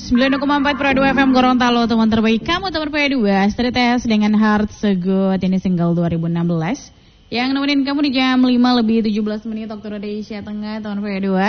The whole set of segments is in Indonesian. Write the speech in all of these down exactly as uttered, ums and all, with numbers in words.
sembilan koma empat Pro dua F M Gorontalo, teman terbaik kamu, teman Pro dua. Street Test dengan Heart So Good, ini single dua ribu enam belas yang nemenin kamu di jam lima lebih tujuh belas menit waktu Indonesia Tengah, teman Pro dua.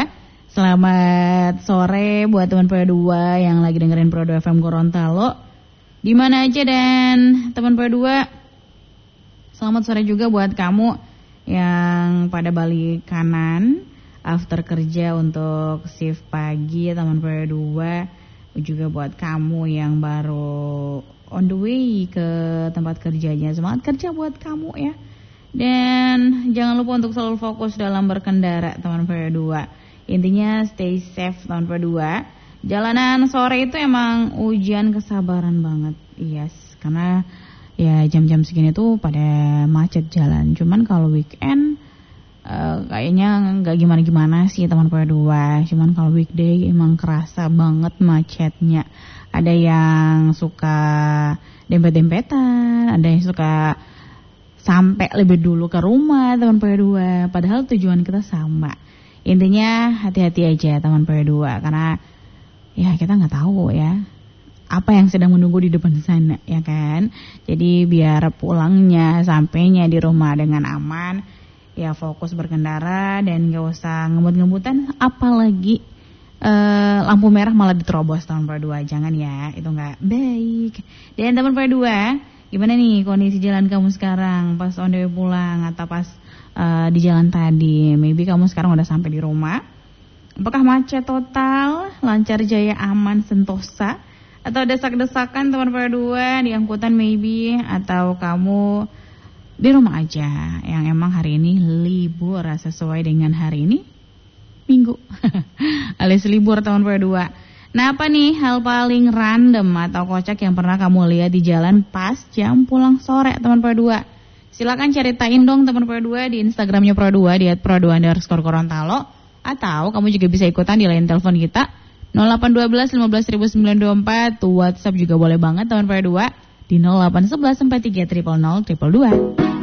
Selamat sore buat teman Pro dua yang lagi dengerin Pro dua F M Gorontalo di mana aja, dan teman Pro dua selamat sore juga buat kamu yang pada balik kanan after kerja untuk shift pagi, teman Pro dua. Juga buat kamu yang baru on the way ke tempat kerjanya, semangat kerja buat kamu ya. Dan jangan lupa untuk selalu fokus dalam berkendara, teman Pro dua. Intinya stay safe, teman Pro dua. Jalanan sore itu emang ujian kesabaran banget, yes. Karena ya jam-jam segini tuh pada macet jalan. Cuman kalau weekend Uh, kayaknya nggak gimana-gimana sih, teman Pro dua. Cuman kalau weekday emang kerasa banget macetnya. Ada yang suka dempet-dempetan, ada yang suka sampai lebih dulu ke rumah, teman Pro dua. Padahal tujuan kita sama. Intinya hati-hati aja, teman Pro dua, karena ya kita nggak tahu ya apa yang sedang menunggu di depan sana, ya kan. Jadi biar pulangnya sampainya di rumah dengan aman. Ya fokus berkendara dan gak usah ngebut-ngebutan, apalagi uh, lampu merah malah diterobos, teman Pro dua. Jangan ya, itu gak baik. Dan teman Pro dua, gimana nih kondisi jalan kamu sekarang pas on the way pulang atau pas uh, di jalan tadi? Maybe kamu sekarang udah sampai di rumah. Apakah macet total, lancar jaya, aman, sentosa, atau desak-desakan, teman Pro dua, di angkutan maybe, atau kamu di rumah aja yang emang hari ini libur sesuai dengan hari ini Minggu alias libur, teman Pro dua. Nah, apa nih hal paling random atau kocak yang pernah kamu lihat di jalan pas jam pulang sore, teman Pro dua? Silakan ceritain dong, teman Pro dua, di Instagramnya Pro dua di at pro dua underscore Gorontalo, atau kamu juga bisa ikutan di line telepon kita nol delapan satu dua lima belas sembilan dua empat. WhatsApp juga boleh banget, teman Pro dua, di nol delapan satu satu empat tiga nol nol nol dua dua.